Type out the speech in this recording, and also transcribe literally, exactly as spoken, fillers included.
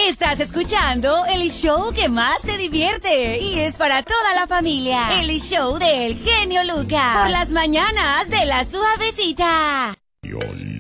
Estás escuchando el show que más te divierte y es para toda la familia. El show del genio Lucas. Por las mañanas de La Suavecita. Yo